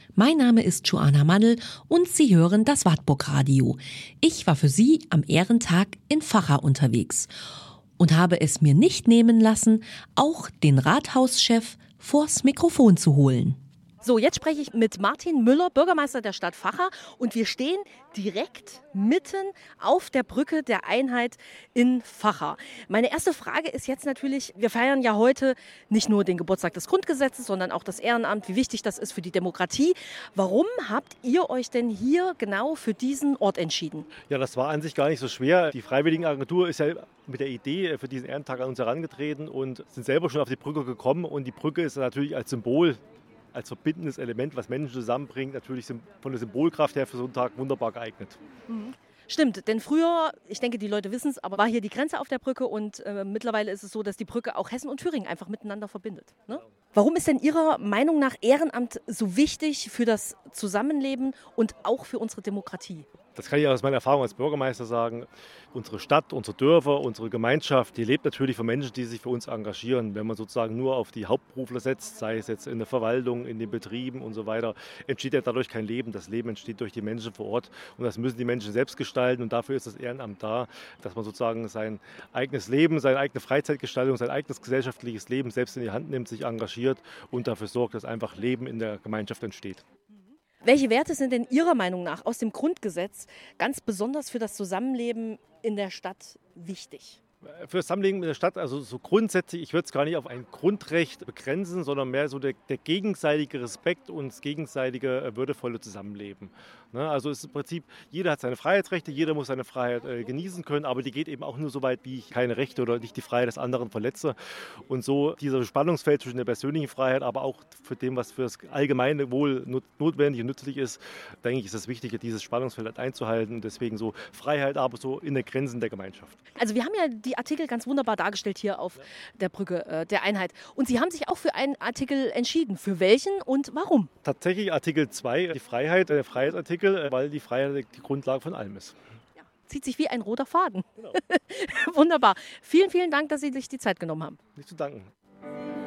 Mein Name ist Joanna Mandl und Sie hören das Wartburg Radio. Ich war für Sie am Ehrentag in Vacha unterwegs und habe es mir nicht nehmen lassen, auch den Rathauschef vors Mikrofon zu holen. So, jetzt spreche ich mit Martin Müller, Bürgermeister der Stadt Vacha, und wir stehen direkt mitten auf der Brücke der Einheit in Vacha. Meine erste Frage ist jetzt natürlich, wir feiern ja heute nicht nur den Geburtstag des Grundgesetzes, sondern auch das Ehrenamt, wie wichtig das ist für die Demokratie. Warum habt ihr euch denn hier genau für diesen Ort entschieden? Ja, das war an sich gar nicht so schwer. Die Freiwilligenagentur ist ja mit der Idee für diesen Ehrentag an uns herangetreten und sind selber schon auf die Brücke gekommen. Und die Brücke ist natürlich als Symbol, als verbindendes Element, was Menschen zusammenbringt, natürlich von der Symbolkraft her für so einen Tag wunderbar geeignet. Stimmt, denn früher, ich denke, die Leute wissen es, aber war hier die Grenze auf der Brücke und mittlerweile ist es so, dass die Brücke auch Hessen und Thüringen einfach miteinander verbindet. Ne? Warum ist denn Ihrer Meinung nach Ehrenamt so wichtig für das Zusammenleben und auch für unsere Demokratie? Das kann ich aus meiner Erfahrung als Bürgermeister sagen. Unsere Stadt, unsere Dörfer, unsere Gemeinschaft, die lebt natürlich von Menschen, die sich für uns engagieren. Wenn man sozusagen nur auf die Hauptberufler setzt, sei es jetzt in der Verwaltung, in den Betrieben und so weiter, entsteht ja dadurch kein Leben. Das Leben entsteht durch die Menschen vor Ort und das müssen die Menschen selbst gestalten und dafür ist das Ehrenamt da, dass man sozusagen sein eigenes Leben, seine eigene Freizeitgestaltung, sein eigenes gesellschaftliches Leben selbst in die Hand nimmt, sich engagiert und dafür sorgt, dass einfach Leben in der Gemeinschaft entsteht. Welche Werte sind denn Ihrer Meinung nach aus dem Grundgesetz ganz besonders für das Zusammenleben in der Stadt wichtig? Für das Zusammenleben in der Stadt, also so grundsätzlich, ich würde es gar nicht auf ein Grundrecht begrenzen, sondern mehr so der gegenseitige Respekt und das gegenseitige würdevolle Zusammenleben. Ne? Also es ist im Prinzip, jeder hat seine Freiheitsrechte, jeder muss seine Freiheit genießen können, aber die geht eben auch nur so weit, wie ich keine Rechte oder nicht die Freiheit des anderen verletze. Und so dieser Spannungsfeld zwischen der persönlichen Freiheit, aber auch für dem, was für das allgemeine Wohl notwendig und nützlich ist, denke ich, ist es wichtig, dieses Spannungsfeld einzuhalten. Und deswegen so Freiheit, aber so in den Grenzen der Gemeinschaft. Also wir haben ja die Artikel ganz wunderbar dargestellt hier auf der Brücke der Einheit. Und Sie haben sich auch für einen Artikel entschieden. Für welchen und warum? Tatsächlich Artikel 2, die Freiheit, der Freiheitsartikel, weil die Freiheit die Grundlage von allem ist. Ja, zieht sich wie ein roter Faden. Genau. Wunderbar. Vielen, vielen Dank, dass Sie sich die Zeit genommen haben. Nicht zu danken.